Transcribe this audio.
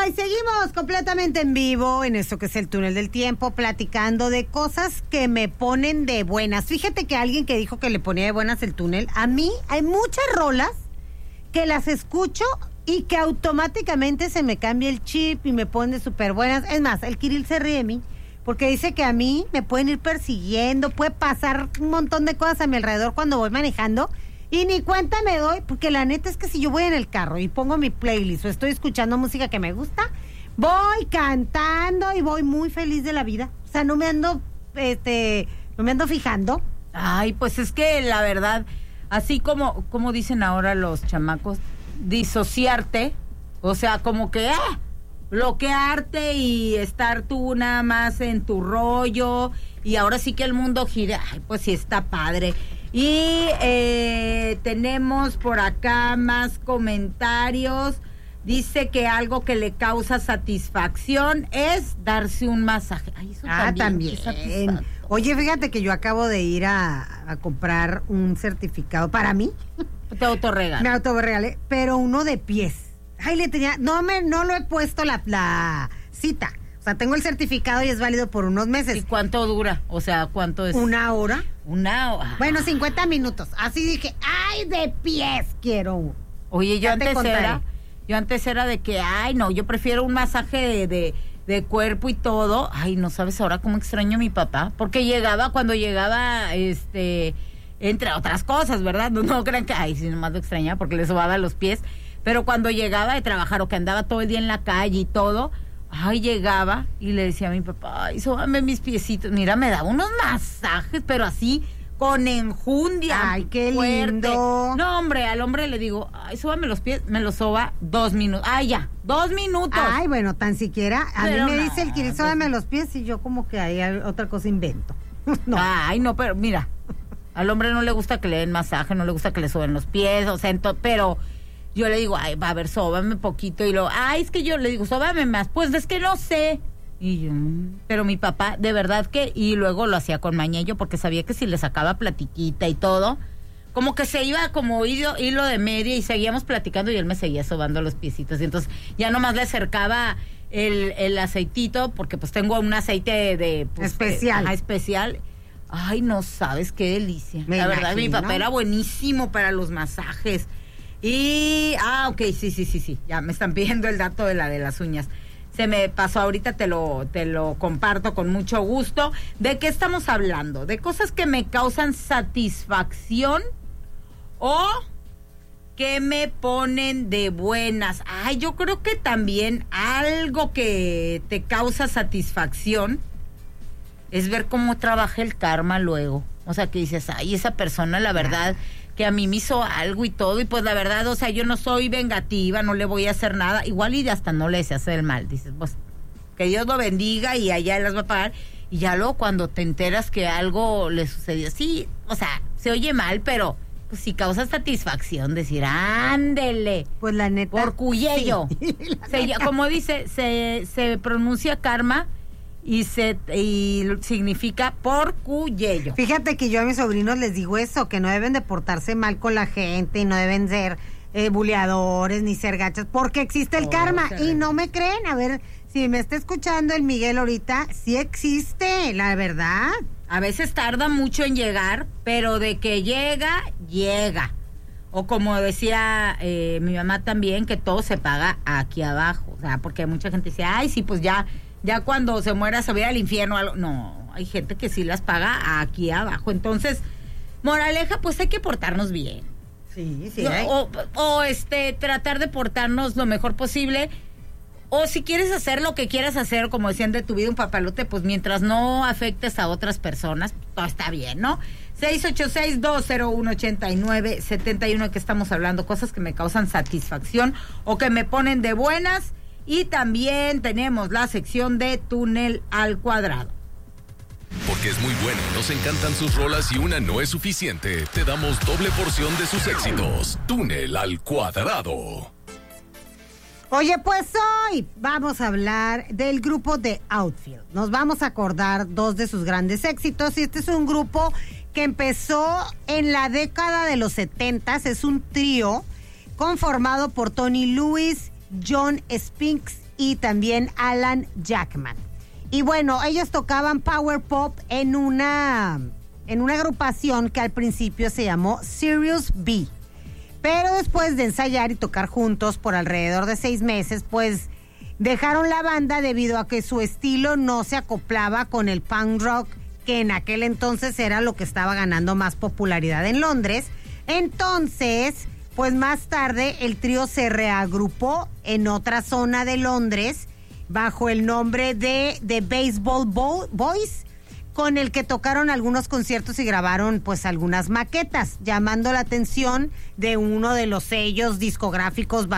Y seguimos completamente en vivo en esto que es el túnel del tiempo, platicando de cosas que me ponen de buenas. Fíjate que alguien que dijo que le ponía de buenas el túnel, a mí hay muchas rolas que las escucho y que automáticamente se me cambia el chip y me pone súper buenas. Es más, el Kirill se ríe de mí porque dice que a mí me pueden ir persiguiendo, puede pasar un montón de cosas a mi alrededor cuando voy manejando y ni cuenta me doy, porque la neta es que si yo voy en el carro y pongo mi playlist o estoy escuchando música que me gusta, voy cantando y voy muy feliz de la vida. O sea, no me ando fijando. Ay, pues es que la verdad, así como dicen ahora los chamacos, disociarte, o sea, como que bloquearte y estar tú nada más en tu rollo y ahora sí que el mundo gira. Ay, pues sí está padre. Y tenemos por acá más comentarios. Dice que algo que le causa satisfacción es darse un masaje. Ay, eso también. Oye, fíjate que yo acabo de ir a comprar un certificado para mí. Te autorregalé. Me autorregalé, pero uno de pies. Ay, no lo he puesto la cita. O sea, tengo el certificado y es válido por unos meses. ¿Y cuánto dura? O sea, ¿cuánto es? ¿Una hora? Bueno, 50 minutos. Así dije, ¡ay, de pies quiero! Oye, yo antes era de que, ay, no, yo prefiero un masaje de cuerpo y todo. Ay, no sabes ahora cómo extraño a mi papá. Porque cuando llegaba, entre otras cosas, ¿verdad? No crean que, ay, sí, nomás lo extrañaba porque le sobaba los pies. Pero cuando llegaba de trabajar o que andaba todo el día en la calle y todo, ay, llegaba y le decía a mi papá, ay, sóbame mis piecitos. Mira, me daba unos masajes, pero así, con enjundia. Ay, qué fuerte. lindo. No, hombre, al hombre le digo, ay, sóbame los pies, me los soba 2 minutos. Ay, ya, 2 minutos. Ay, bueno, tan siquiera. Pero mí me dice el Kirill, sóbame los pies y yo como que hay otra cosa invento. No. Ay, no, pero mira, al hombre no le gusta que le den masaje, no le gusta que le soben los pies, o sea, pero yo le digo, ay, va a ver, sóbame poquito, y luego, ay, es que yo le digo, sóbame más, pues es que no sé. Y yo, pero mi papá, de verdad que, y luego lo hacía con mañello, porque sabía que si le sacaba platiquita y todo, como que se iba como hilo de media y seguíamos platicando y él me seguía sobando los piecitos, y entonces ya nomás le acercaba el aceitito, porque pues tengo un aceite de pues, especial. Especial. Ay, no sabes qué delicia. La verdad, mi papá era buenísimo para los masajes. Y, ok, sí, ya me están pidiendo el dato de las uñas. Se me pasó ahorita, te lo comparto con mucho gusto. ¿De qué estamos hablando? De cosas que me causan satisfacción o que me ponen de buenas. Ay, yo creo que también algo que te causa satisfacción es ver cómo trabaja el karma luego. O sea, que dices, ay, esa persona, la verdad, que a mí me hizo algo y todo, y pues la verdad, o sea, yo no soy vengativa, no le voy a hacer nada, igual y hasta no le hace el mal, dices, pues, que Dios lo bendiga y allá las va a pagar, y ya luego cuando te enteras que algo le sucedió, sí, o sea, se oye mal, pero pues sí causa satisfacción decir, ándele, pues la neta, por cuyello, sí, como dice, se pronuncia karma, y significa por cuyello. Fíjate que yo a mis sobrinos les digo eso, que no deben de portarse mal con la gente y no deben ser buleadores ni ser gachas, porque existe el karma. Y no me creen. A ver, si me está escuchando el Miguel ahorita, sí existe, la verdad. A veces tarda mucho en llegar, pero de que llega. O como decía mi mamá también, que todo se paga aquí abajo. O sea, porque mucha gente dice, ay, sí, pues ya cuando se muera se va a ir al infierno. No, hay gente que sí las paga aquí abajo. Entonces, moraleja, pues hay que portarnos bien. Sí. O tratar de portarnos lo mejor posible. O si quieres hacer lo que quieras hacer, como decían, de tu vida un papalote, pues mientras no afectes a otras personas, todo está bien, ¿no? 686-201-8971, que estamos hablando, cosas que me causan satisfacción o que me ponen de buenas. Y también tenemos la sección de Túnel al Cuadrado. Porque es muy bueno, nos encantan sus rolas y una no es suficiente. Te damos doble porción de sus éxitos. Túnel al Cuadrado. Oye, pues hoy vamos a hablar del grupo de Outfield. Nos vamos a acordar 2 de sus grandes éxitos. Y este es un grupo que empezó en la década de los 70s. Es un trío conformado por Tony Lewis John Spinks y también Alan Jackman. Y bueno, ellos tocaban power pop en una agrupación que al principio se llamó Sirius B. Pero después de ensayar y tocar juntos por alrededor de 6 meses, pues dejaron la banda debido a que su estilo no se acoplaba con el punk rock, que en aquel entonces era lo que estaba ganando más popularidad en Londres. Entonces, pues más tarde el trío se reagrupó en otra zona de Londres bajo el nombre de The Baseball Boys, con el que tocaron algunos conciertos y grabaron pues algunas maquetas, llamando la atención de uno de los sellos discográficos